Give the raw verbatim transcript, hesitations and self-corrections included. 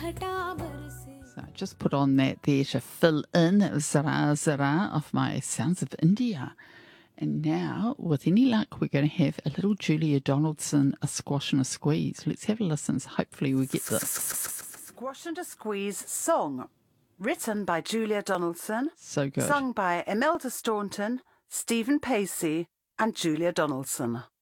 So I just put on that there to fill in. It was Zara Zara of my Sounds of India. And now, with any luck, we're going to have a little Julia Donaldson, A Squash and a Squeeze. Let's have a listen. So hopefully we get this. Squash and a Squeeze song. Written by Julia Donaldson. So good. Sung by Imelda Staunton, Stephen Pacey and Julia Donaldson.